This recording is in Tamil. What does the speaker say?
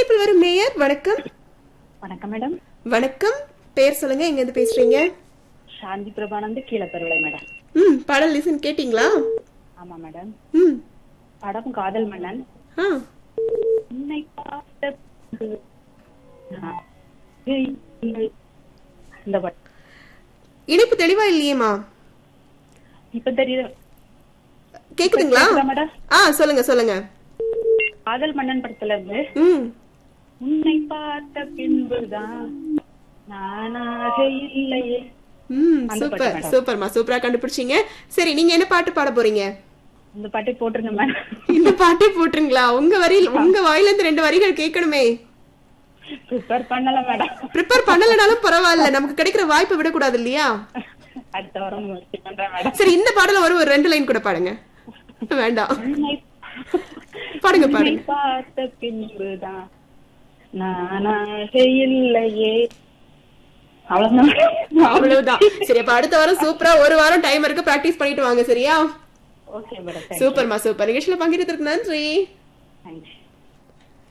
இணைப்பில் வரும் நேயர் வணக்கம். வணக்கம் மேடம். வணக்கம், பேர் சொல்லுங்க, எங்க இருந்து பேசுறீங்க? சாந்தி பிரபானந்த் கீழப்பருவலை மேடம். பாடல் லிசன் கேட்டிங்களா? ஆமா மேடம். ம் படம் காதல் மன்னன். ஆ உன்னை பார்த்த பின்பு நான் இந்த பாட்டு இணைப்பு தெளிவா இல்லையேமா? இப்ப தெரியுது கேக்குதுங்களா? மேடம். சொல்லுங்க சொல்லுங்க. காதல் மன்னன் படத்துல இருந்து ம் உன்னை பார்த்த பின்புதான் நானாக இல்லையே. அந்த சூப்பர் பாட்டு மேடம். சூப்பர்மா, சூப்பரா கண்டுபிடிச்சீங்க. சரி, நீங்க என்ன பாட்டு பாட போறீங்க? இந்த பாட்டை போட்டுருங்க மேடம். இந்த பாட்டே போட்டுருங்களா? உங்க வாயில இருந்து 2 வரிகள் கேட்கணுமே. ப்ரிப்பேர் பண்ணல மேடம். ப்ரிப்பேர் பண்ணலனாலும் பரவாயில்ல, நமக்கு கிடைக்கிற வாய்ப்பை விடக்கூடாது இல்லையா? அடுத்த வாரம் முயற்சி பண்றேன் மேடம். சரி, இந்த பாடல ஒரு 2 லைன் கூட பாடுங்க. வேண்டாம், பாடுங்க உன்னை பாடுங்க. பார்த்த பின்புதான் நானாக இல்லையே. அவ்வளவுதான். அவ்வளவுதான். சரி, அப்ப அடுத்த வாரம் சூப்பரா 1 வாரம் டைம் இருக்கு, பிராக்டிஸ் பண்ணிட்டு வாங்க. சரியா? Okay madam. சூப்பர்மா, சூப்பர். நிகழ்ச்சியில பங்கேற்றதுக்கு நன்றி. தேங்க்ஸ்.